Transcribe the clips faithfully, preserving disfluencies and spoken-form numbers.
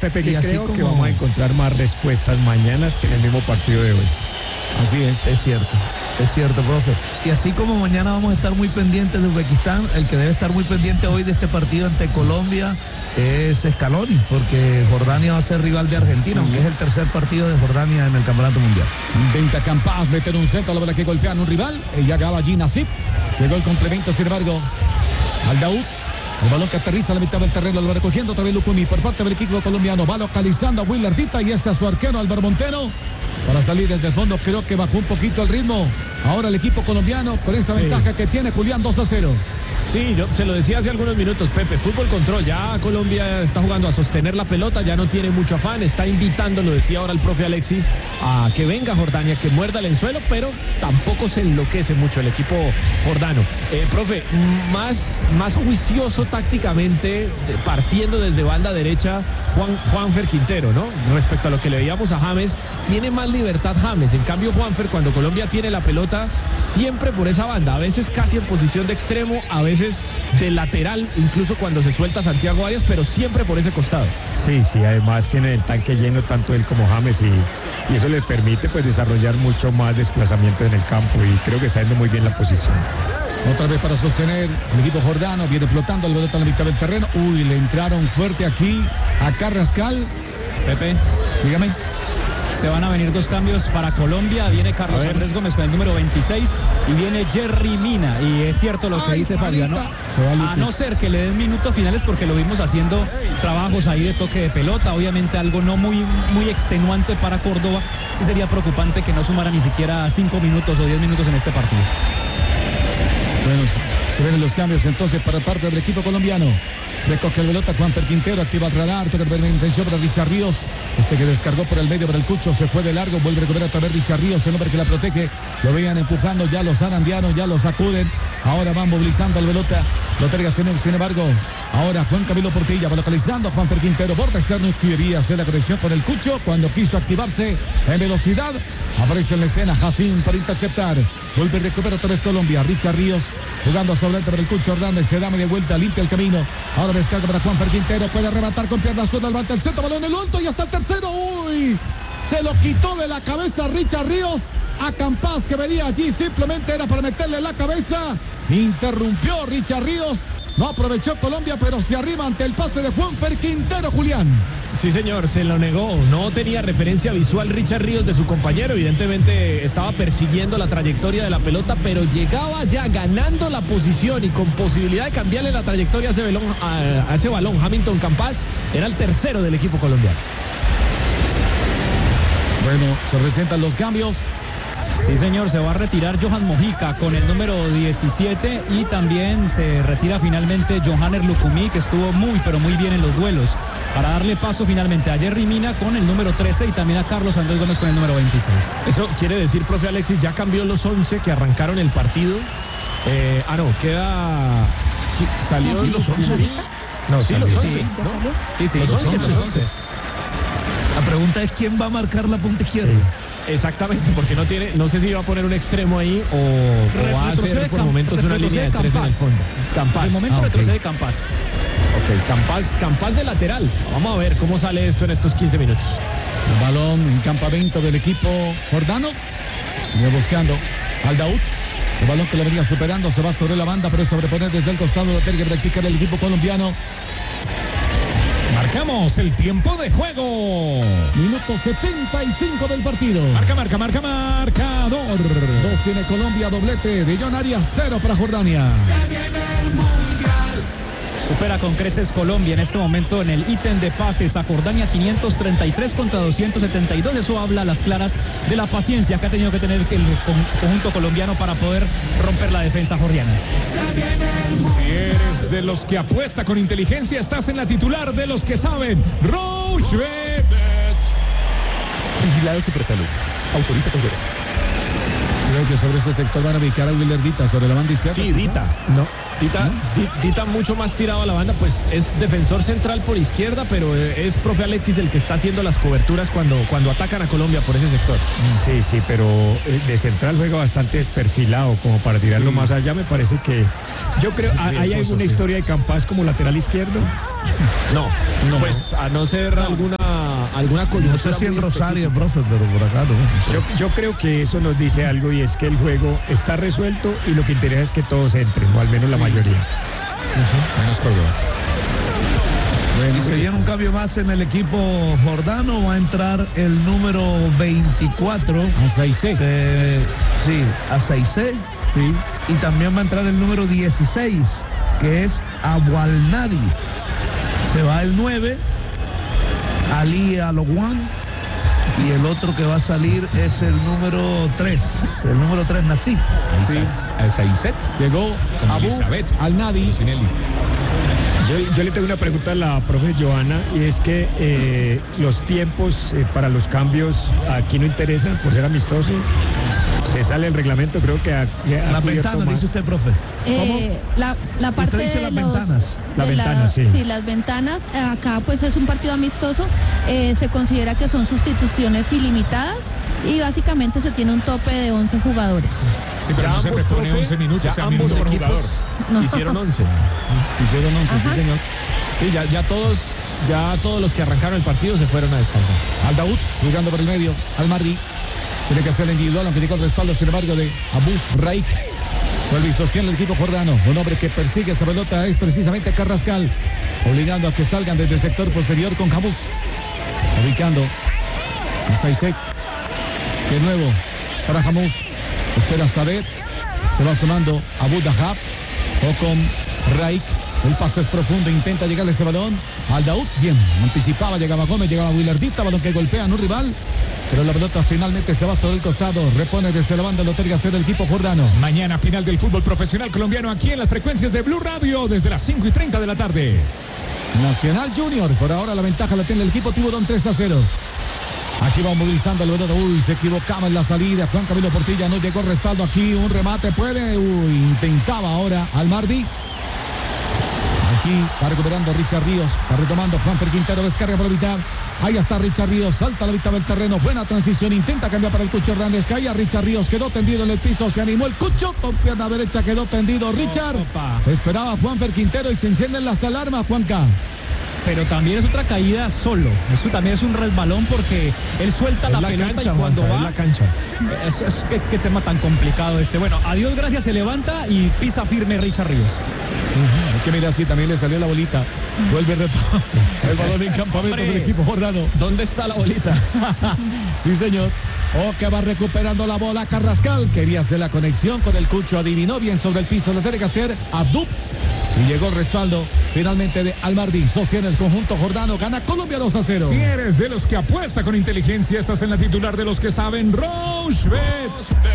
Pepe, que y así creo como... que vamos a encontrar más respuestas mañana que en el mismo partido de hoy. Así es. Es cierto, es cierto, profe. Y así como mañana vamos a estar muy pendientes de Uzbekistán, el que debe estar muy pendiente hoy de este partido ante Colombia es Scaloni, porque Jordania va a ser rival de Argentina, sí, aunque es el tercer partido de Jordania en el Campeonato Mundial. Intenta Campas meter un centro, la verdad que golpean un rival, y ya acaba allí Nasib. Llegó el complemento, sin embargo, al Daoud. El balón que aterriza a la mitad del terreno, lo va recogiendo otra vez Lucumí por parte del equipo colombiano. Va localizando a Willardita y este a su arquero Álvaro Montero. Para salir desde el fondo, creo que bajó un poquito el ritmo. Ahora el equipo colombiano con esa sí. ventaja que tiene Julián, dos a cero. Sí, yo se lo decía hace algunos minutos, Pepe, fútbol control, ya Colombia está jugando a sostener la pelota, ya no tiene mucho afán, está invitando, lo decía ahora el profe Alexis, a que venga Jordania, que muerda el anzuelo, pero tampoco se enloquece mucho el equipo jordano. Eh, profe, más, más juicioso tácticamente, partiendo desde banda derecha, Juan, Juanfer Quintero, ¿no? Respecto a lo que le veíamos a James, tiene más libertad James, en cambio Juanfer, cuando Colombia tiene la pelota, siempre por esa banda, a veces casi en posición de extremo, a veces de lateral, incluso cuando se suelta Santiago Arias, pero siempre por ese costado. Sí, sí, además tiene el tanque lleno tanto él como James y, y eso le permite pues desarrollar mucho más desplazamiento en el campo y creo que está yendo muy bien la posición. Otra vez para sostener el equipo jordano, viene flotando el pelota en la mitad del terreno. Uy, le entraron fuerte aquí a Carrascal. Pepe, dígame. Se van a venir dos cambios para Colombia. Viene Carlos Andrés Gómez con el número veintiséis y viene Jerry Mina. Y es cierto lo que Ay, dice Fabiano. A no ser que le den minutos finales, porque lo vimos haciendo trabajos ahí de toque de pelota. Obviamente algo no muy, muy extenuante para Córdoba. Sí sería preocupante que no sumara ni siquiera cinco minutos o diez minutos en este partido. Bueno, se ven los cambios entonces para parte del equipo colombiano. Recoge el pelota Juanfer Quintero, activa el radar, toca el intención para Richard Ríos. Este que descargó por el medio para el Cucho, se fue de largo, vuelve a recuperar otra vez Richard Ríos, el hombre que la protege. Lo veían empujando ya los arandianos, ya los sacuden. Ahora van movilizando el pelota. Lo terga sin embargo. Ahora Juan Camilo Portilla va localizando a Juanfer Quintero. Borda externo, quería hacer la conexión con el Cucho cuando quiso activarse en velocidad. Aparece en la escena Jacín para interceptar. Vuelve y recupera otra vez Colombia. Richard Ríos jugando sobre el para el Cucho Hernández. Se da media vuelta, limpia el camino. Ahora descarga para Juanfer Quintero. Puede arrebatar con pierna zurda. Levanta el centro, balón en el alto y hasta el tercero. ¡Uy! Se lo quitó de la cabeza Richard Ríos a Campas, que venía allí. Simplemente era para meterle la cabeza. Interrumpió Richard Ríos. No aprovechó Colombia, pero se arriba ante el pase de Juanfer Quintero, Julián. Sí, señor, se lo negó. No tenía referencia visual Richard Ríos de su compañero. Evidentemente estaba persiguiendo la trayectoria de la pelota, pero llegaba ya ganando la posición y con posibilidad de cambiarle la trayectoria a ese balón. A, a ese balón. Hamilton Campas era el tercero del equipo colombiano. Bueno, se presentan los cambios. Sí, señor, se va a retirar Johan Mojica con el número diecisiete y también se retira finalmente Johanner Lucumí, que estuvo muy, pero muy bien en los duelos, para darle paso finalmente a Jerry Mina con el número trece y también a Carlos Andrés Gómez con el número veintiséis. Eso quiere decir, profe Alexis, ya cambió los once que arrancaron el partido. Eh, ah, no, queda... ¿Salió no, los once? No, sí, los once. Sí, ¿no? sí, sí, los los once, once, los once. La pregunta es quién va a marcar la punta izquierda. Sí. Exactamente, porque no tiene, no sé si va a poner un extremo ahí o, o va a hacer por momentos una línea de tres en el fondo. Campas. De momento ah, okay. retrocede Campas. Ok, Campas, Campas de lateral. Vamos a ver cómo sale esto en estos quince minutos. El balón en campamento del equipo jordano. Viene buscando al Daoud. El balón que le venía superando se va sobre la banda, pero es sobreponer desde el costado. Lo tiene que practicar el equipo colombiano. Marcamos el tiempo de juego. Minuto setenta y cinco del partido. Marca, marca, marca, marcador. Dos tiene Colombia, doblete de John Arias, cero para Jordania. Se viene el mundial. Supera con creces Colombia en este momento en el ítem de pases a Jordania, quinientos treinta y tres contra doscientos setenta y dos. Eso habla a las claras de la paciencia que ha tenido que tener el conjunto colombiano para poder romper la defensa jordana. Si eres de los que apuesta con inteligencia, estás en la titular de los que saben. Rochebet. Vigilado Supersalud. Autoriza con derecho. Creo que sobre ese sector van a ubicar a Willardita sobre la banda izquierda. Sí, Dita. No. Dita, ¿no? Dita mucho más tirado a la banda, pues es defensor central por izquierda, pero es profe Alexis el que está haciendo las coberturas cuando, cuando atacan a Colombia por ese sector. Sí, sí, pero de central juega bastante desperfilado, como para tirarlo sí. más allá. Me parece que yo creo, sí, ¿hay alguna sí. historia de Campas como lateral izquierdo? No, no, pues a no ser alguna alguna, alguna coyuntura. No sé si en Rosario, específica. profe, pero por acá no. no sé. Yo, yo creo que eso nos dice algo y es que el juego está resuelto y lo que interesa es que todos entren, o al menos la mayoría. Uh-huh. Menos Córdoba. Y se viene un cambio más en el equipo jordano. Va a entrar el número veinticuatro. A seis C. Se- sí, a seis C. Sí. Y también va a entrar el número dieciséis, que es Abualnadi. Se va el nueve, Ali Alowan. Y el otro que va a salir es el número tres. El número tres, Nasib. Sí. A Saiset. Llegó Con Abu Elizabeth. Al-Nadi. Sinelli. Yo, yo le tengo una pregunta a la profe Johanna y es que eh, los tiempos eh, para los cambios aquí no interesan por ser amistoso. Se sale el reglamento, creo que ha, ha Las cubierto ventanas, más. dice usted, profe. Eh, la, la parte dice de las los- ventanas. La de ventana, sí. Sí, las ventanas. eh, Acá pues es un partido amistoso. eh, se considera que son sustituciones ilimitadas y básicamente se tiene un tope de once jugadores. Sí, pero Ya no se ambos, repone profe, once minutos, ya sea ambos minuto por equipos jugador. No. hicieron once. Hicieron once, sí Ajá. señor. Sí, ya, ya todos, ya todos los que arrancaron el partido se fueron a descansar. Al Daud, jugando por el medio. Al Mardi. Tiene que hacer el individual, aunque llegó el respaldo, sin embargo, de Abus Raik. Vuelve y sostiene el equipo jordano. Un hombre que persigue esa pelota es precisamente Carrascal. Obligando a que salgan desde el sector posterior con Hamus. Ubicando a Saisek. De nuevo para Hamus. Espera Sadet. Se va sumando Abu Dahab. O con Raik. El paso es profundo, intenta llegarle ese balón al Daud. Bien, anticipaba, llegaba Gómez, llegaba Willardita, balón que golpea a un rival. Pero la pelota finalmente se va sobre el costado. Repone desde la banda, lo tiene que hacer el equipo jordano. Mañana final del fútbol profesional colombiano aquí en las frecuencias de Blue Radio desde las cinco y treinta de la tarde. Nacional Junior, por ahora la ventaja la tiene el equipo Tiburón tres a cero. Aquí va movilizando el balón. Uy, se equivocaba en la salida. Juan Camilo Portilla no llegó el respaldo aquí. Un remate puede. Uy, intentaba ahora al Mardi. Aquí va recuperando Richard Ríos. Va retomando Juanfer Quintero. Descarga por la mitad. Ahí está Richard Ríos. Salta a la mitad del terreno. Buena transición. Intenta cambiar para el Cucho Hernández. Caía Richard Ríos. Quedó tendido en el piso. Se animó el Cucho. Con pierna derecha quedó tendido Richard. Opa. Esperaba Juanfer Quintero y se encienden las alarmas, Juanca. Pero también es otra caída solo. Eso también es un resbalón porque él suelta Es la, la pelota cancha, y cuando Juanca, va. es la cancha. Es, es- qué, qué tema tan complicado este. Bueno, adiós, gracias, se levanta y pisa firme Richard Ríos. Hay que mirar así, también le salió la bolita. Vuelve reto. El balón en campamento Hombre. del equipo jordano. ¿Dónde está la bolita? Sí, señor. O que va recuperando la bola Carrascal. Quería hacer la conexión con el Cucho. Adivinó bien sobre el piso. Lo tiene que hacer Abdub. Y llegó el respaldo finalmente de Almardi. Sostiene el conjunto jordano. Gana Colombia dos a cero. Si eres de los que apuesta con inteligencia, estás en la titular de los que saben. Rochebet.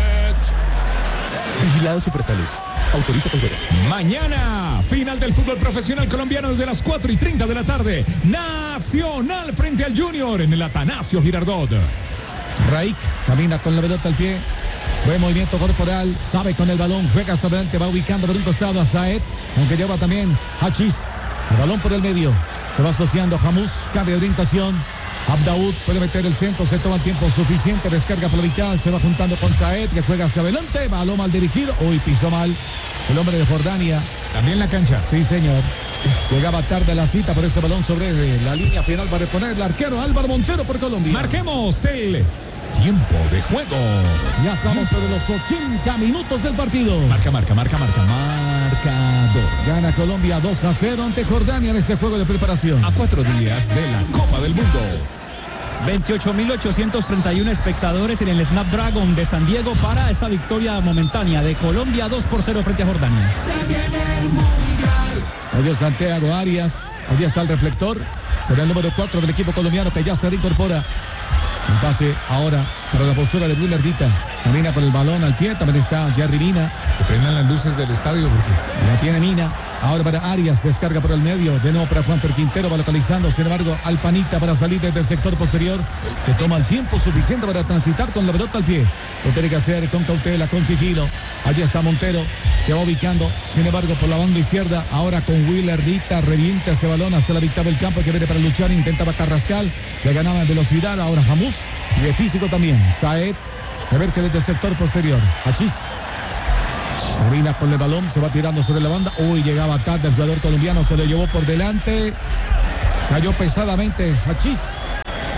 Vigilado Supersalud. Autoriza con juegos. Mañana, final del fútbol profesional colombiano desde las cuatro y treinta de la tarde. Nacional frente al Junior en el Atanasio Girardot. Raik camina con la pelota al pie. Buen movimiento corporal. Sabe con el balón. Juega hacia adelante. Va ubicando por un costado a Saed. Aunque lleva también Hachis. El balón por el medio. Se va asociando Hamus. Cambia de orientación. Abdaud puede meter el centro. Se toma el tiempo suficiente. Descarga por la mitad. Se va juntando con Saed. Que juega hacia adelante. Balón mal dirigido. Uy, pisó mal. El hombre de Jordania. También la cancha. Sí, señor. Llegaba tarde la cita por ese balón sobre la línea final. Va a reponer el arquero Álvaro Montero por Colombia. Marquemos el tiempo de juego. Ya estamos sobre los ochenta minutos del partido. Marca, marca, marca, marca. Marcador. Gana Colombia dos a cero ante Jordania en este juego de preparación. A cuatro días de la Copa del Mundo. veintiocho mil ochocientos treinta y uno espectadores en el Snapdragon de San Diego para esta victoria momentánea de Colombia dos por cero frente a Jordania. Oye, Santiago Arias. Allí está el reflector. Con el número cuatro del equipo colombiano que ya se reincorpora. El pase ahora para la postura de Willardita. Camina con el balón al pie. También está Jerry Mina. Que prendan las luces del estadio porque La tiene Mina. Ahora para Arias. Descarga por el medio. De nuevo para Juanfer Quintero. Va localizando. Sin embargo, Alpanita para salir desde el sector posterior. Se toma el tiempo suficiente para transitar con la pelota al pie. Lo tiene que hacer con cautela, con sigilo. Allí está Montero. Que va ubicando. Sin embargo, por la banda izquierda. Ahora con Willardita. Revienta ese balón hacia la mitad del campo. Que viene para luchar. Intentaba Carrascal. Le ganaba en velocidad. Ahora Hamus. Y de físico también. Saed. A ver que desde el sector posterior. Hachis. Termina con el balón, se va tirando sobre la banda. Uy, llegaba tarde el jugador colombiano, se lo llevó por delante. Cayó pesadamente Hachis.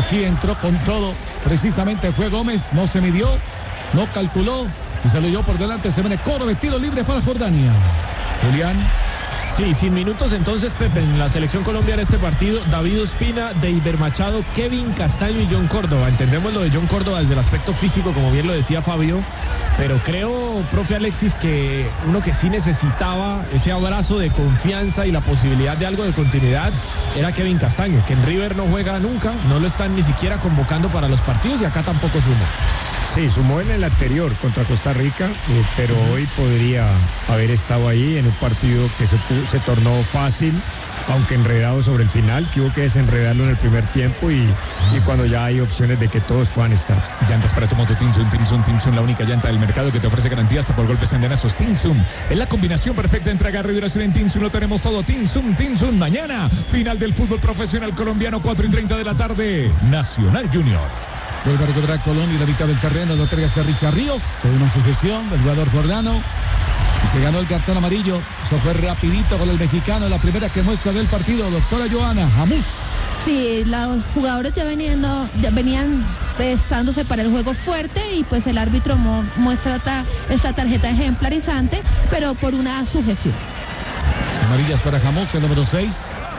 Aquí entró con todo. Precisamente fue Gómez. No se midió, no calculó y se lo llevó por delante. Se viene coro de tiro libre para Jordania. Julián. Sí, sin minutos entonces, Pepe, en la selección colombiana este partido, David Ospina, Deiber Machado, Kevin Castaño y John Córdoba. Entendemos lo de John Córdoba desde el aspecto físico, como bien lo decía Fabio, pero creo, profe Alexis, que uno que sí necesitaba ese abrazo de confianza y la posibilidad de algo de continuidad era Kevin Castaño, que en River no juega nunca, no lo están ni siquiera convocando para los partidos y acá tampoco suma. Sí, sumó en el anterior contra Costa Rica, eh, pero hoy podría haber estado ahí en un partido que se, se tornó fácil, aunque enredado sobre el final, que hubo que desenredarlo en el primer tiempo y, y cuando ya hay opciones de que todos puedan estar. Llantas para tu moto Tinsun, Tinsun, Tinsun, la única llanta del mercado que te ofrece garantía hasta por golpes andenazos. Tinsun, es la combinación perfecta entre agarre y duración en Tinsun, lo tenemos todo. Tinsun, Tinsun, mañana, final del fútbol profesional colombiano, cuatro y treinta de la tarde, Nacional Junior. Vuelve a recuperar Colombia la mitad del terreno, lo entrega hacia Richard Ríos, según una sujeción del jugador jordano. Y se ganó el cartón amarillo. Eso fue rapidito con el mexicano, la primera que muestra del partido, doctora Joana Jamús. Sí, los jugadores ya venían, ya venían prestándose para el juego fuerte y pues el árbitro mo, muestra ta, esta tarjeta ejemplarizante, pero por una sujeción. Amarillas para Jamús, el número seis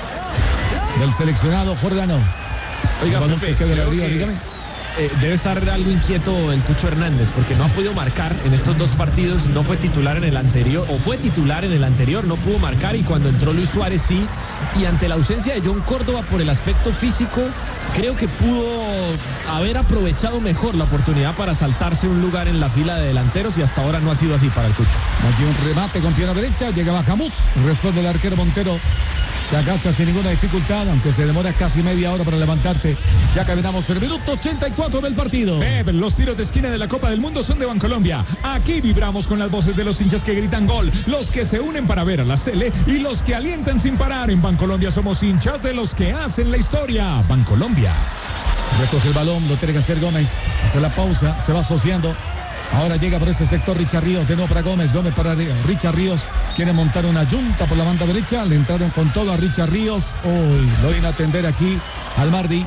del seleccionado jordano. Oiga, Pepe, que creo que... dígame. Eh, debe estar algo inquieto el Cucho Hernández porque no ha podido marcar en estos dos partidos, no fue titular en el anterior o fue titular en el anterior, no pudo marcar y cuando entró Luis Suárez sí, y ante la ausencia de John Córdoba por el aspecto físico creo que pudo haber aprovechado mejor la oportunidad para saltarse un lugar en la fila de delanteros y hasta ahora no ha sido así para el Cucho. Aquí un remate con pierna derecha, llega Bajamús, responde el arquero Montero. Se agacha sin ninguna dificultad, aunque se demora casi media hora para levantarse. Ya caminamos el minuto ochenta y cuatro del partido. Pep, los tiros de esquina de la Copa del Mundo son de Bancolombia. Aquí vibramos con las voces de los hinchas que gritan gol, los que se unen para ver a la Sele y los que alientan sin parar. En Bancolombia somos hinchas de los que hacen la historia. Bancolombia. Recoge el balón, lo tiene que hacer Gómez. Hace la pausa, se va asociando. Ahora llega por este sector Richard Ríos, de nuevo para Gómez, Gómez para Richard Ríos, quiere montar una yunta por la banda derecha, le entraron con todo a Richard Ríos, uy, lo viene a atender aquí al Mardi.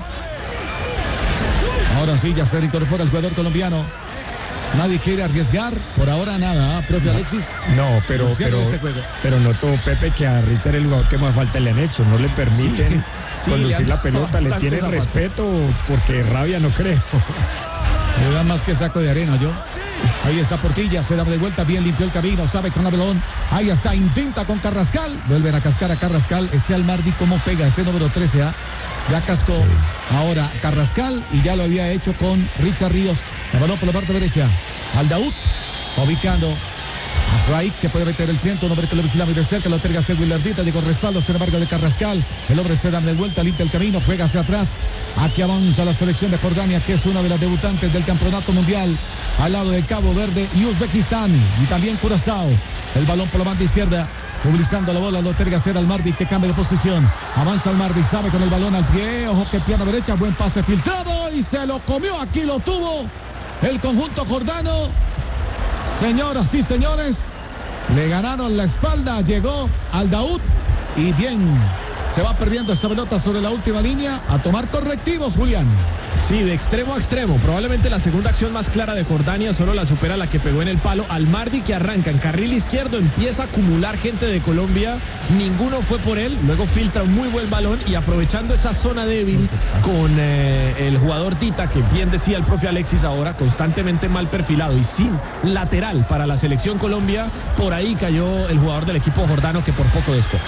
Ahora sí, ya se reincorpora el jugador colombiano, nadie quiere arriesgar, por ahora nada, ¿eh, profe Alexis? No, pero, pero, pero notó Pepe que a Richard el jugador que más falta le han hecho, no le permiten sí, sí, conducir le la pelota, le tienen zapato. Respeto porque rabia no creo. Le dan más que saco de arena yo. Ahí está Portilla, se da de vuelta, bien limpió el camino, sabe con la balón. Ahí está, intenta con Carrascal. Vuelven a cascar a Carrascal. Este Almardi, ¿cómo pega? Este número trece, ¿ah? ¿eh? Ya cascó. Sí. Ahora Carrascal y ya lo había hecho con Richard Ríos. El balón por la parte derecha. Aldaud, ubicando a Raik, que puede meter el centro. Un hombre que lo vigila muy de cerca, lo entrega este Willardita, llegó respaldo, sin embargo, de Carrascal. El hombre se da de vuelta, limpia el camino, juega hacia atrás. Aquí avanza la selección de Jordania, que es una de las debutantes del campeonato mundial, al lado de Cabo Verde y Uzbekistán, y también Curazao. El balón por la banda izquierda, movilizando la bola, lo entrega a hacer al Mardi, que cambia de posición. Avanza el Mardi, sabe con el balón al pie, ojo que pierna derecha, buen pase filtrado, y se lo comió, aquí lo tuvo el conjunto jordano. Señoras y señores, le ganaron la espalda, llegó Aldaud, y bien, se va perdiendo esta pelota sobre la última línea, a tomar correctivos, Julián. Sí, de extremo a extremo. Probablemente la segunda acción más clara de Jordania solo la supera la que pegó en el palo. Almardi, que arranca en carril izquierdo, empieza a acumular gente de Colombia. Ninguno fue por él. Luego filtra un muy buen balón y aprovechando esa zona débil con eh, el jugador Tita, que bien decía el profe Alexis ahora, constantemente mal perfilado y sin lateral para la selección Colombia. Por ahí cayó el jugador del equipo jordano que por poco descuenta.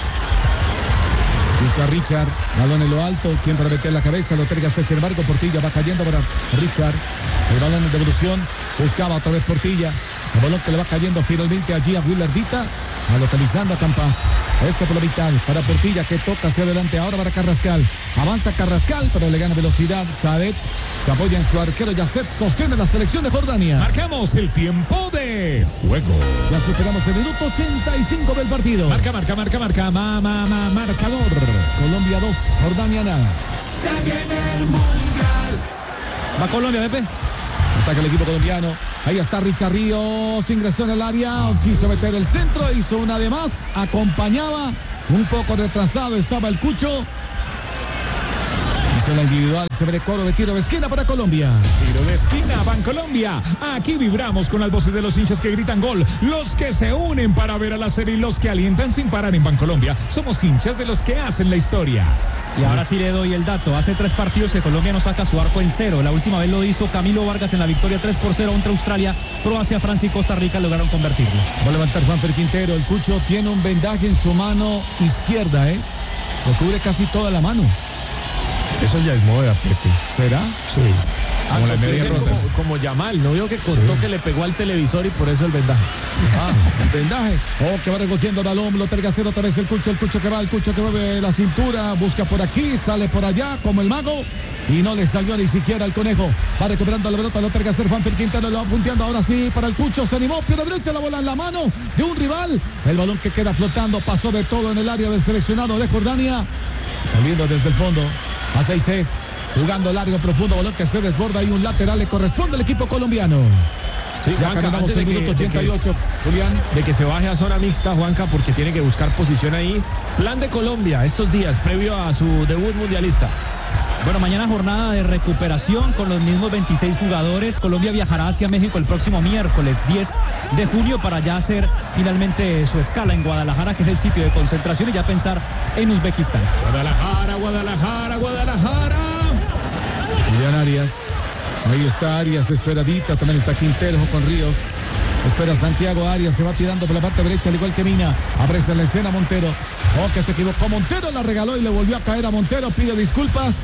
Busca Richard, balón en lo alto, quien para meter la cabeza, lo entrega sin embargo, Portilla va cayendo para Richard, el balón en devolución, buscaba otra vez Portilla, el balón que le va cayendo finalmente allí a Willardita, a localizando a Campas, este por la mitad, para Portilla que toca hacia adelante, ahora para Carrascal, avanza Carrascal, pero le gana velocidad, Sadet, se apoya en su arquero, Yacet sostiene la selección de Jordania. Marcamos el tiempo de juego. Ya superamos el minuto ochenta y cinco del partido. Marca, marca, marca, marca, ma, ma, ma, marcador. Colombia dos, Jordania nada. Se viene el mundial. Va Colombia, Pepe. Ataca el equipo colombiano. Ahí está Richard Ríos, ingresó en el área, quiso meter el centro, hizo una de más, acompañaba, un poco retrasado estaba el Cucho. Hace la individual, se ve coro de tiro de esquina para Colombia. Tiro de esquina, Bancolombia. Aquí vibramos con las voces de los hinchas que gritan gol, los que se unen para ver a la serie y los que alientan sin parar en Bancolombia. Somos hinchas de los que hacen la historia. Y ahora sí le doy el dato. Hace tres partidos que Colombia no saca su arco en cero. La última vez lo hizo Camilo Vargas en la victoria tres por cero contra Australia. Croacia, Francia y Costa Rica lograron convertirlo. Va a levantar Juanfer Quintero. El Cucho tiene un vendaje en su mano izquierda, ¿eh? Lo cubre casi toda la mano. Eso ya es moda, Pepe. ¿Será? Sí. Como, ah, como, como Yamal, ¿no vio que contó sí. que le pegó al televisor y por eso el vendaje? Ah, el vendaje. Oh, que va recogiendo el balón, lo tercero otra vez el Cucho, el Cucho que va, el Cucho que mueve la cintura, busca por aquí, sale por allá como el mago y no le salió ni siquiera el conejo. Va recuperando la pelota, lo tercero Juanfer Quintero, lo va punteando ahora sí para el Cucho, se animó, pierna derecha, la bola en la mano de un rival. El balón que queda flotando, pasó de todo en el área del seleccionado de Jordania, saliendo desde el fondo. A seis C, jugando largo, profundo, balón que se desborda y un lateral le corresponde al equipo colombiano. Sí, ya Juanca, caminamos el minuto ochenta y ocho, que, Julián. De que se baje a zona mixta, Juanca, porque tiene que buscar posición ahí. Plan de Colombia estos días, previo a su debut mundialista. Bueno, mañana jornada de recuperación con los mismos veintiséis jugadores. Colombia viajará hacia México el próximo miércoles diez de junio para ya hacer finalmente su escala en Guadalajara, que es el sitio de concentración, y ya pensar en Uzbekistán. Guadalajara, Guadalajara, Guadalajara. Julián Arias. Ahí está Arias, esperadita. También está Quintero con Ríos. Espera Santiago Arias, se va tirando por la parte derecha, al igual que Mina. Abre en la escena Montero. Oh, que se equivocó. Montero la regaló y le volvió a caer a Montero. Pide disculpas.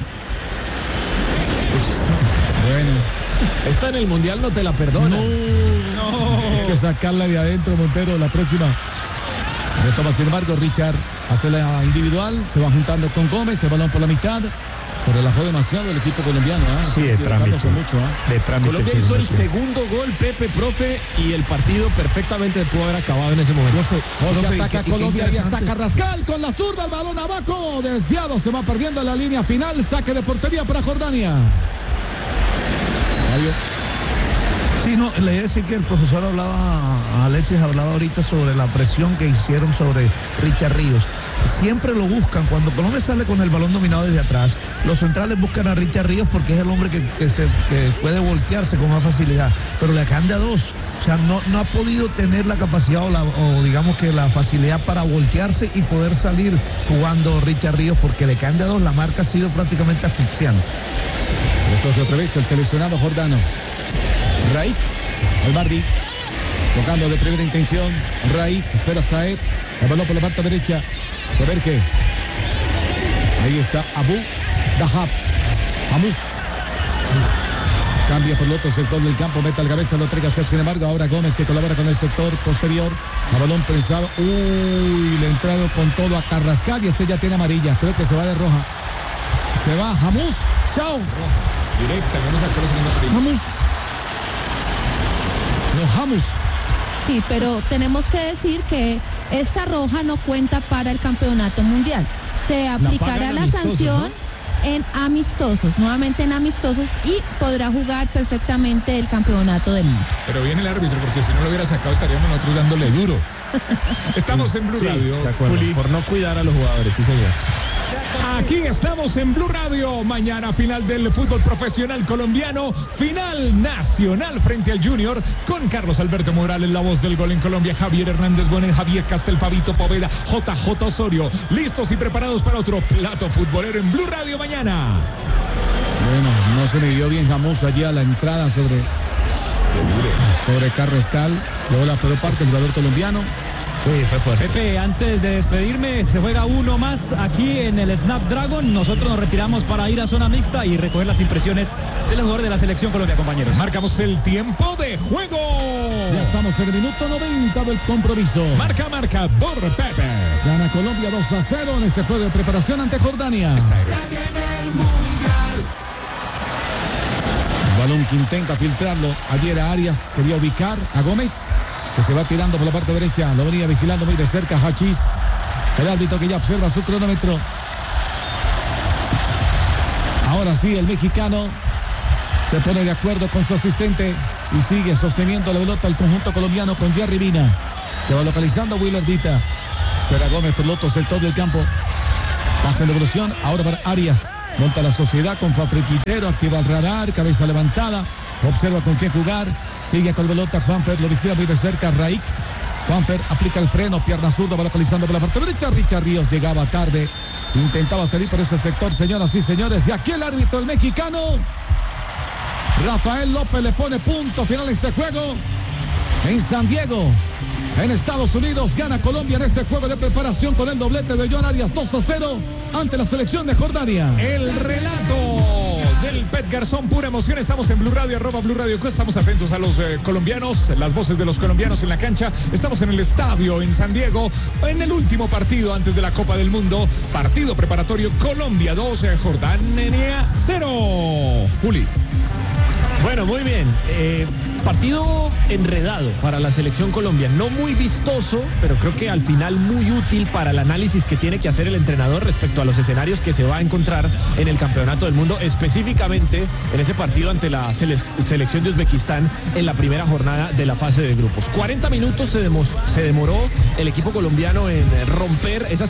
Bueno, esta en el Mundial no te la perdona. No, no. Hay que sacarla de adentro, Montero, la próxima. Retoma, sin embargo, Richard hace la individual, se va juntando con Gómez, el balón por la mitad. Se relajó demasiado el equipo colombiano. ¿eh? Sí, de trámite. Mucho, ¿eh? de trámite. Colombia hizo el segundo gol, Pepe, profe, y el partido perfectamente pudo haber acabado en ese momento. Profe, profe, ataca y, Colombia, y está Carrascal con la zurda, el balón abajo, desviado, se va perdiendo en la línea final, saque de portería para Jordania. Mario. Sí, no, le decía que el profesor hablaba, Alexis hablaba ahorita sobre la presión que hicieron sobre Richard Ríos. Siempre lo buscan, cuando Colombia sale con el balón dominado desde atrás, los centrales buscan a Richard Ríos porque es el hombre que, que, se, que puede voltearse con más facilidad, pero le acaban de a dos. O sea, no, no ha podido tener la capacidad o, la, o digamos que la facilidad para voltearse y poder salir jugando Richard Ríos, porque le caen de a dos, la marca ha sido prácticamente asfixiante. Recoge otra vez el seleccionado jordano. Raik, Albardi, tocando de primera intención. Raik, espera Saed, el balón por la parte derecha. A ver qué. Ahí está Abu Dahab. Hamus. Cambia por el otro sector del campo, mete al cabeza, lo entrega a hacer, sin embargo, ahora Gómez, que colabora con el sector posterior. A balón pensado. Uy, le entraron con todo a Carrascal y este ya tiene amarilla. Creo que se va de roja. Se va Hamus. Chao. Directa, no sacó la segunda amarilla. Hamus. No, Hamus. Sí, pero tenemos que decir que esta roja no cuenta para el campeonato mundial. Se aplicará la, la sanción, ¿no?, en amistosos, nuevamente en amistosos, y podrá jugar perfectamente el campeonato del mundo. Pero viene el árbitro, porque si no lo hubiera sacado estaríamos nosotros dándole duro. Estamos en Blue sí, Radio, de acuerdo, por no cuidar a los jugadores, sí señor. Aquí estamos en Blue Radio. Mañana final del fútbol profesional colombiano, final nacional frente al Junior, con Carlos Alberto Morales, la voz del gol en Colombia, Javier Hernández Bonet, Javier Castel, Fabito Poveda, J J Osorio, listos y preparados para otro plato futbolero en Blue Radio mañana. Bueno, no se le dio bien Hamus allí a la entrada sobre sobre Carrascal. Luego la peor parte, el jugador colombiano. Sí, fue fuerte. Pepe, antes de despedirme, se juega uno más aquí en el Snapdragon. Nosotros nos retiramos para ir a zona mixta y recoger las impresiones de los jugadores de la selección Colombia, compañeros. Marcamos el tiempo de juego. Ya estamos en el minuto noventa del compromiso. Marca, marca, por Pepe. Gana Colombia dos a cero en este juego de preparación ante Jordania. Esta es. El balón que intenta filtrarlo. Ayer a Arias quería ubicar a Gómez, que se va tirando por la parte derecha. Lo venía vigilando muy de cerca Hachís. El árbitro que ya observa su cronómetro. Ahora sí, el mexicano se pone de acuerdo con su asistente y sigue sosteniendo la pelota el conjunto colombiano con Jerry Mina, que va localizando a Willardita. Espera Gómez por el otro sector del campo. Pasa en devolución ahora para Arias. Monta la sociedad con Juanfer Quintero, activa el radar, cabeza levantada, observa con qué jugar, sigue con pelota Juanfer, lo vigila muy de cerca Raik. Juanfer aplica el freno, pierna zurda, va localizando por la parte derecha. Richard Ríos llegaba tarde, intentaba salir por ese sector, señoras y señores. Y aquí el árbitro, el mexicano Rafael López, le pone punto final a este juego en San Diego, en Estados Unidos. Gana Colombia en este juego de preparación con el doblete de John Arias, dos a cero ante la selección de Jordania. El relato del Pet Garzón, pura emoción. Estamos en Blue Radio, arroba Blue Radio. Estamos atentos a los eh, colombianos, las voces de los colombianos en la cancha. Estamos en el estadio en San Diego, en el último partido antes de la Copa del Mundo. Partido preparatorio, Colombia dos, eh, Jordania cero. Juli. Bueno, muy bien. Eh, partido enredado para la selección Colombia. No muy vistoso, pero creo que al final muy útil para el análisis que tiene que hacer el entrenador respecto a los escenarios que se va a encontrar en el Campeonato del Mundo, específicamente en ese partido ante la sele- selección de Uzbekistán en la primera jornada de la fase de grupos. cuarenta minutos se, demos- se demoró el equipo colombiano en romper esas...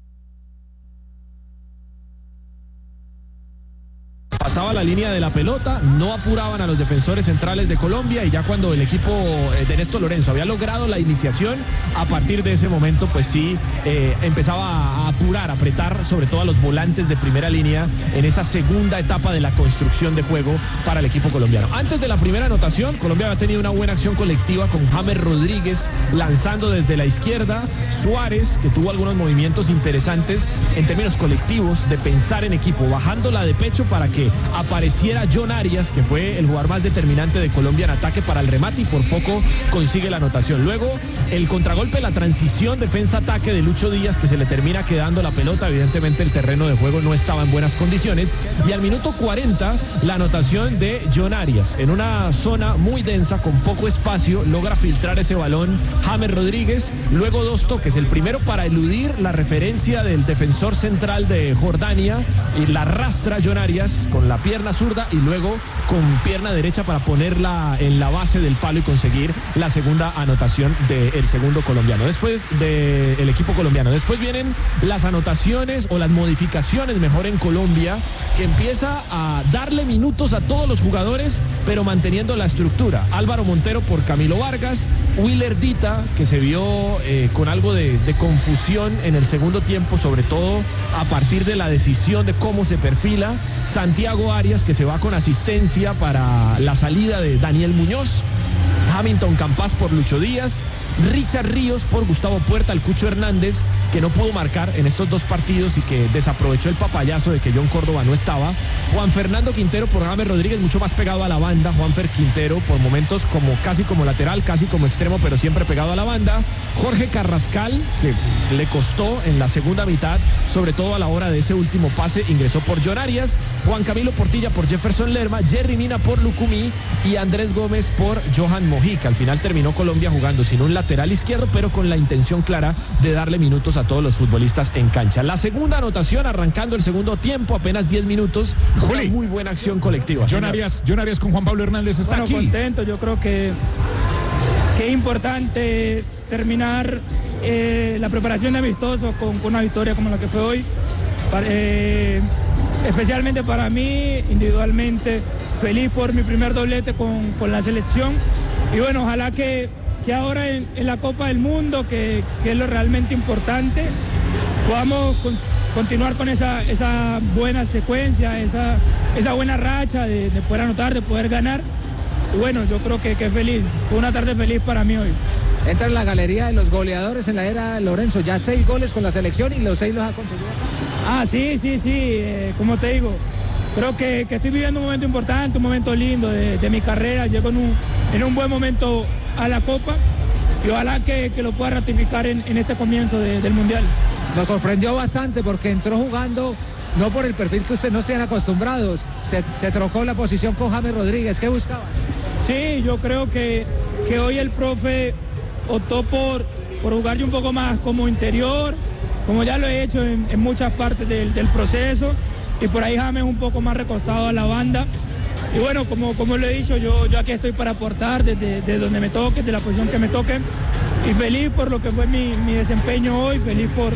Pasaba la línea de la pelota, no apuraban a los defensores centrales de Colombia, y ya cuando el equipo de Néstor Lorenzo había logrado la iniciación, a partir de ese momento pues sí eh, empezaba a apurar, a apretar sobre todo a los volantes de primera línea en esa segunda etapa de la construcción de juego para el equipo colombiano. Antes de la primera anotación, Colombia había tenido una buena acción colectiva con James Rodríguez lanzando desde la izquierda, Suárez, que tuvo algunos movimientos interesantes en términos colectivos de pensar en equipo, bajándola de pecho para que apareciera John Arias, que fue el jugador más determinante de Colombia en ataque para el remate, y por poco consigue la anotación. Luego el contragolpe, la transición defensa-ataque de Lucho Díaz, que se le termina quedando la pelota. Evidentemente el terreno de juego no estaba en buenas condiciones, y al minuto cuarenta la anotación de John Arias en una zona muy densa con poco espacio, logra filtrar ese balón James Rodríguez. Luego dos toques, el primero para eludir la referencia del defensor central de Jordania, y la arrastra John Arias con la pierna zurda, y luego con pierna derecha para ponerla en la base del palo y conseguir la segunda anotación del segundo colombiano, después del equipo colombiano. Después vienen las anotaciones o las modificaciones, mejor, en Colombia, que empieza a darle minutos a todos los jugadores, pero manteniendo la estructura. Álvaro Montero por Camilo Vargas, Willer Dita, que se vio eh, con algo de, de confusión en el segundo tiempo, sobre todo a partir de la decisión de cómo se perfila. Santiago Arias, que se va con asistencia para la salida de Daniel Muñoz. Hamilton Campas por Lucho Díaz. Richard Ríos por Gustavo Puerta, el Cucho Hernández, que no pudo marcar en estos dos partidos y que desaprovechó el papayazo de que John Córdoba no estaba. Juan Fernando Quintero por James Rodríguez, mucho más pegado a la banda. Juanfer Quintero por momentos como casi como lateral, casi como extremo, pero siempre pegado a la banda. Jorge Carrascal, que le costó en la segunda mitad, sobre todo a la hora de ese último pase, ingresó por John Arias. Juan Camilo Portilla por Jefferson Lerma, Jerry Mina por Lucumí y Andrés Gómez por Johan Mojica. Al final terminó Colombia jugando sin un lateral izquierdo, pero con la intención clara de darle minutos a todos los futbolistas en cancha. La segunda anotación arrancando el segundo tiempo, apenas diez minutos. Juli. Muy buena acción colectiva. John Arias, John Arias con Juan Pablo Hernández está bueno, aquí. Contento, yo creo que, que es importante terminar eh, la preparación de amistosos con, con una victoria como la que fue hoy. Para, eh, especialmente para mí, individualmente, feliz por mi primer doblete con, con la selección. Y bueno, ojalá que, que ahora en, en la Copa del Mundo, que, que es lo realmente importante, podamos con, continuar con esa, esa buena secuencia, esa, esa buena racha de, de poder anotar, de poder ganar. Y bueno, yo creo que, que feliz, fue una tarde feliz para mí hoy. Entra en la galería de los goleadores en la era Lorenzo, ya seis goles con la selección y los seis los ha conseguido. Ah, sí, sí, sí, eh, como te digo, creo que, que estoy viviendo un momento importante, un momento lindo de, de mi carrera. Llego en un, en un buen momento a la Copa y ojalá que, que lo pueda ratificar en, en este comienzo de, del Mundial. Nos sorprendió bastante porque entró jugando no por el perfil que ustedes no sean acostumbrados, se, se trocó la posición con James Rodríguez. ¿Qué buscaba? Sí, yo creo que, que hoy el profe optó por, por jugar yo un poco más como interior, como ya lo he hecho en, en muchas partes del, del proceso, y por ahí James un poco más recostado a la banda. Y bueno, como, como lo he dicho, yo, yo aquí estoy para aportar desde, desde donde me toque, de la posición que me toque, y feliz por lo que fue mi, mi desempeño hoy, feliz por,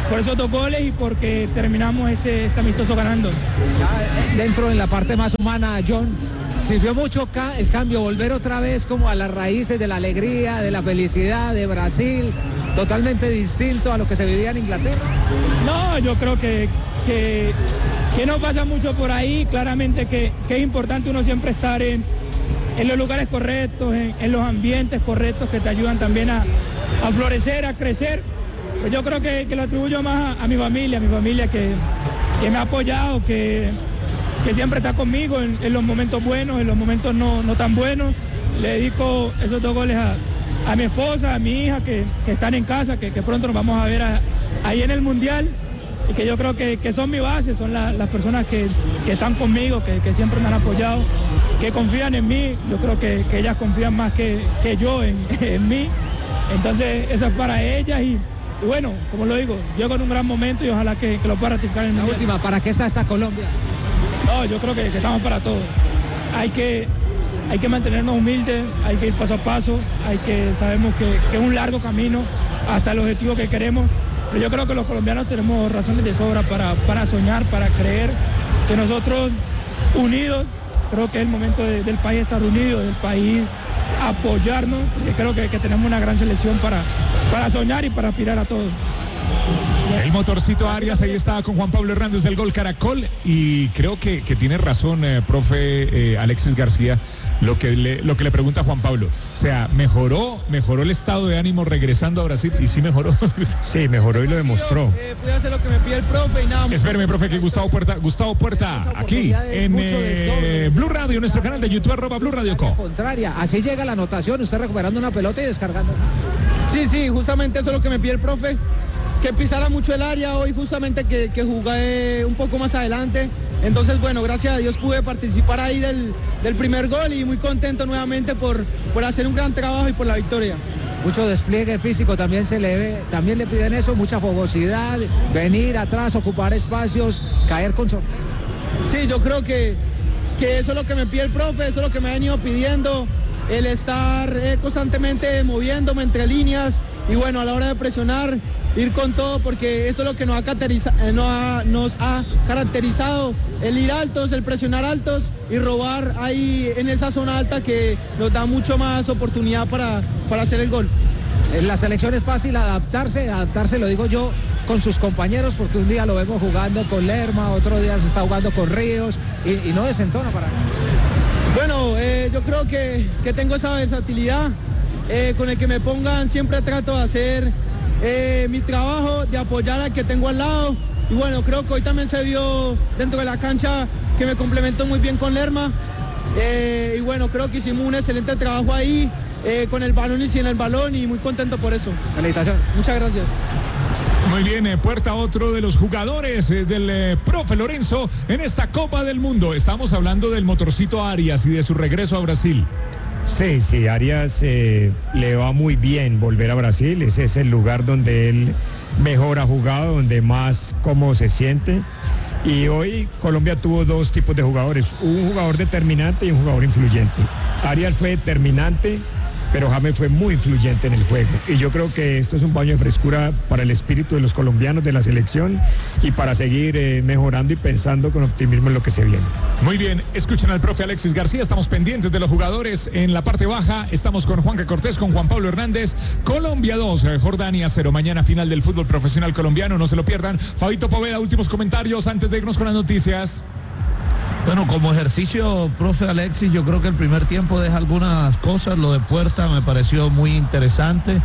por esos dos goles y porque terminamos este, este amistoso ganando. Ya, dentro en la parte más humana, John, sirvió mucho ca el cambio, volver otra vez como a las raíces de la alegría, de la felicidad de Brasil, totalmente distinto a lo que se vivía en Inglaterra. No, yo creo que, que, que no pasa mucho por ahí, claramente que, que es importante uno siempre estar en, en los lugares correctos, en, en los ambientes correctos que te ayudan también a, a florecer, a crecer. Pues yo creo que, que lo atribuyo más a, a mi familia, a mi familia que, que me ha apoyado, que, que siempre está conmigo en, en los momentos buenos, en los momentos no, no tan buenos. Le dedico esos dos goles a, a mi esposa, a mi hija, que, que están en casa, que, que pronto nos vamos a ver a, ahí en el Mundial, y que yo creo que, que son mi base, son la, las personas que, que están conmigo, que, que siempre me han apoyado, que confían en mí. Yo creo que, que ellas confían más que, que yo en, en mí. Entonces eso es para ellas y... Y bueno, como lo digo, llego en un gran momento y ojalá que, que lo pueda ratificar en el La Mundial. última, ¿para qué está esta Colombia? No, yo creo que, que estamos para todo. Hay que, hay que mantenernos humildes, hay que ir paso a paso, hay que, sabemos que, que es un largo camino hasta el objetivo que queremos, pero yo creo que los colombianos tenemos razones de sobra para, para soñar, para creer que nosotros unidos, creo que es el momento de, del país estar unido, del país apoyarnos, porque creo que, que tenemos una gran selección para, para soñar y para aspirar a todo. El motorcito Arias ahí estaba con Juan Pablo Hernández del Gol Caracol y creo que, que tiene razón, eh, profe eh, Alexis García, lo que, le, lo que le pregunta Juan Pablo. O sea, mejoró, mejoró el estado de ánimo regresando a Brasil y sí mejoró. Sí, mejoró y lo demostró. Eh, pude hacer lo que me pide el profe y nada. Espérame, profe, que Gustavo Puerta, Gustavo Puerta, aquí en eh, Blue Radio, nuestro canal de YouTube, arroba Blue Radio Co. Contraria, así llega la anotación, usted recuperando una pelota y descargando. Sí, sí, justamente eso es lo que me pide el profe, que pisara mucho el área hoy, justamente que, que jugué un poco más adelante. Entonces, bueno, gracias a Dios pude participar ahí del, del primer gol y muy contento nuevamente por, por hacer un gran trabajo y por la victoria. Mucho despliegue físico también se le ve, también le piden eso, mucha fogosidad, venir atrás, ocupar espacios, caer con sorpresa. Sí, yo creo que, que eso es lo que me pide el profe, eso es lo que me ha venido pidiendo, el estar eh, constantemente moviéndome entre líneas y bueno, a la hora de presionar, ir con todo, porque eso es lo que nos ha, eh, nos ha, nos ha caracterizado, el ir altos, el presionar altos y robar ahí en esa zona alta que nos da mucho más oportunidad para, para hacer el gol. En la selección es fácil adaptarse, adaptarse lo digo yo con sus compañeros, porque un día lo vemos jugando con Lerma, otro día se está jugando con Ríos y, y no desentona para nada. Bueno, eh, yo creo que, que tengo esa versatilidad, eh, con el que me pongan siempre trato de hacer eh, mi trabajo, de apoyar al que tengo al lado y bueno, creo que hoy también se vio dentro de la cancha que me complementó muy bien con Lerma eh, y bueno, creo que hicimos un excelente trabajo ahí eh, con el balón y sin el balón y muy contento por eso. Felicitaciones. Muchas gracias. Muy bien, eh, Puerta, otro de los jugadores eh, del eh, profe Lorenzo en esta Copa del Mundo. Estamos hablando del motorcito Arias y de su regreso a Brasil. Sí, sí, Arias eh, le va muy bien volver a Brasil. Ese es el lugar donde él mejor ha jugado, donde más cómodo se siente. Y hoy Colombia tuvo dos tipos de jugadores, un jugador determinante y un jugador influyente. Arias fue determinante, pero James fue muy influyente en el juego. Y yo creo que esto es un baño de frescura para el espíritu de los colombianos, de la selección, y para seguir eh, mejorando y pensando con optimismo en lo que se viene. Muy bien, escuchen al profe Alexis García, estamos pendientes de los jugadores en la parte baja, estamos con Juanca Cortés, con Juan Pablo Hernández, Colombia dos, eh, Jordania cero, mañana final del fútbol profesional colombiano, no se lo pierdan. Fabito Poveda, últimos comentarios antes de irnos con las noticias. Bueno, como ejercicio, profe Alexis, yo creo que el primer tiempo deja algunas cosas. Lo de Puerta me pareció muy interesante,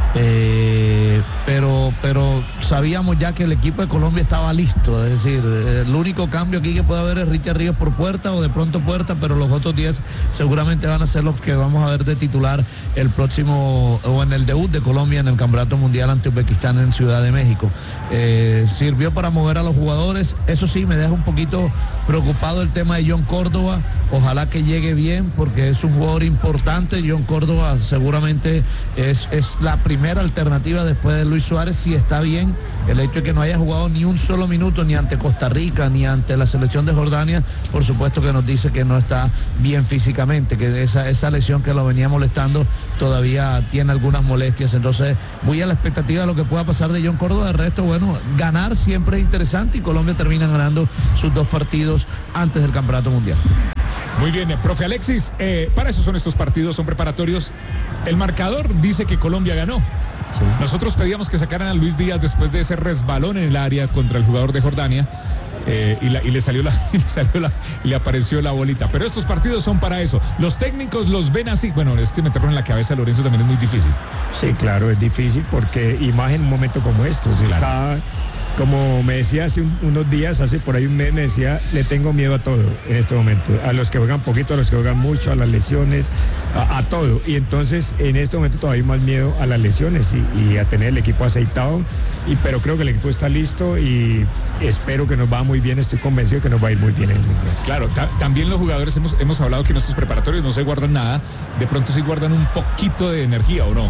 eh, pero, pero sabíamos ya que el equipo de Colombia estaba listo. Es decir, el único cambio aquí que puede haber es Richard Ríos por Puerta o de pronto Puerta, pero los otros diez seguramente van a ser los que vamos a ver de titular el próximo o en el debut de Colombia en el Campeonato Mundial ante Uzbekistán en Ciudad de México. Eh, sirvió para mover a los jugadores. Eso sí, me deja un poquito preocupado el tema de John Córdoba. ojalá que llegue bien porque es un jugador importante. John Córdoba seguramente es, es la primera alternativa después de Luis Suárez, si está bien. El hecho de que no haya jugado ni un solo minuto ni ante Costa Rica ni ante la selección de Jordania, por supuesto que nos dice que no está bien físicamente, que esa, esa lesión que lo venía molestando todavía tiene algunas molestias. Entonces voy a la expectativa de lo que pueda pasar de John Córdoba. De resto, bueno, ganar siempre es interesante y Colombia termina ganando sus dos partidos antes del Campeonato Mundial. Muy bien, eh, profe Alexis, eh, para eso son estos partidos, son preparatorios. El marcador dice que Colombia ganó. Sí. Nosotros pedíamos que sacaran a Luis Díaz después de ese resbalón en el área contra el jugador de Jordania. Eh, y, la, y le salió la, y le salió la, y le apareció la bolita. Pero estos partidos son para eso. Los técnicos los ven así. Bueno, es que meterlo en la cabeza a Lorenzo también es muy difícil. Sí, claro, es difícil porque, y más en un momento como estos, claro. Está, como me decía hace un, unos días, hace por ahí un mes, me decía, le tengo miedo a todo en este momento. A los que juegan poquito, a los que juegan mucho, a las lesiones, a, a todo. Y entonces, en este momento todavía hay más miedo a las lesiones y, y a tener el equipo aceitado. Y, pero creo que el equipo está listo y espero que nos va muy bien, estoy convencido que nos va a ir muy bien en el Mundial. Claro, ta- también los jugadores hemos, hemos hablado que en estos preparatorios no se guardan nada, de pronto sí guardan un poquito de energía, ¿o no?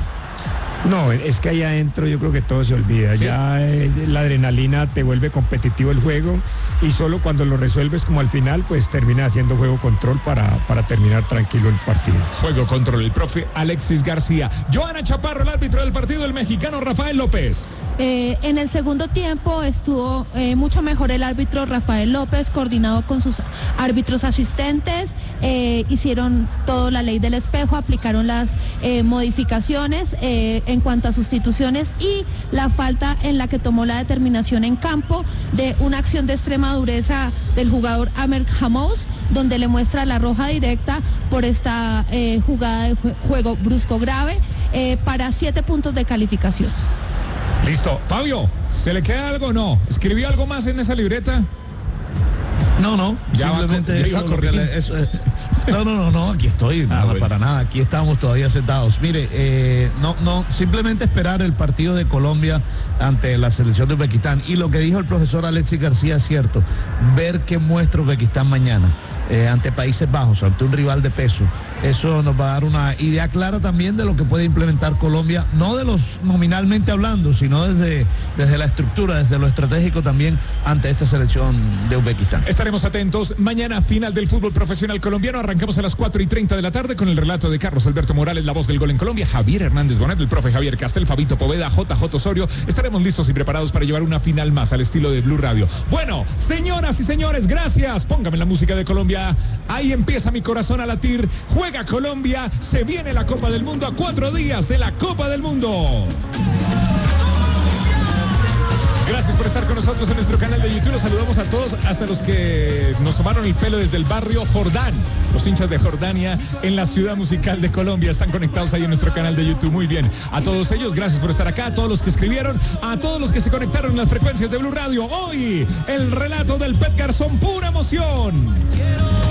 No, es que ahí adentro yo creo que todo se olvida. ¿Sí? Ya eh, la adrenalina te vuelve competitivo el juego y solo cuando lo resuelves como al final, pues termina haciendo juego control para, para terminar tranquilo el partido. Juego control, el profe Alexis García. Joana Chaparro, el árbitro del partido, el mexicano Rafael López. Eh, en el segundo tiempo estuvo eh, mucho mejor el árbitro Rafael López, coordinado con sus árbitros asistentes, eh, hicieron toda la ley del espejo, aplicaron las eh, modificaciones eh, en cuanto a sustituciones y la falta en la que tomó la determinación en campo de una acción de extrema dureza del jugador Amer Hamous, donde le muestra la roja directa por esta eh, jugada de juego brusco grave eh, para siete puntos de calificación. Listo. Fabio, ¿se le queda algo o no? ¿Escribió algo más en esa libreta? No, no, ya simplemente va, ya eso, le, eso eh, no, no, no, no, aquí estoy, ah, nada, bueno. Para nada, aquí estamos todavía sentados. Mire, eh, no, no, simplemente esperar el partido de Colombia ante la selección de Uzbekistán. Y lo que dijo el profesor Alexis García es cierto, ver qué muestra Uzbekistán mañana. Eh, ante Países Bajos, ante un rival de peso. Eso nos va a dar una idea clara también de lo que puede implementar Colombia, no de los nominalmente hablando, sino desde, desde la estructura, desde lo estratégico también ante esta selección de Uzbekistán. Estaremos atentos. Mañana final del fútbol profesional colombiano. Arrancamos a las cuatro y treinta de la tarde con el relato de Carlos Alberto Morales, la voz del gol en Colombia, Javier Hernández Bonet, el profe Javier Castel, Fabito Poveda, J J Osorio. Estaremos listos y preparados para llevar una final más al estilo de Blue Radio. Bueno, señoras y señores, gracias. Póngame la música de Colombia. Ahí empieza mi corazón a latir. Juega Colombia, se viene la Copa del Mundo a cuatro días de la Copa del Mundo. Gracias por estar con nosotros en nuestro canal de YouTube. Los saludamos a todos, hasta los que nos tomaron el pelo desde el barrio Jordán. Los hinchas de Jordania en la ciudad musical de Colombia están conectados ahí en nuestro canal de YouTube. Muy bien. A todos ellos, gracias por estar acá. A todos los que escribieron, a todos los que se conectaron en las frecuencias de Blue Radio. Hoy, el relato del Pet Garzón, pura emoción.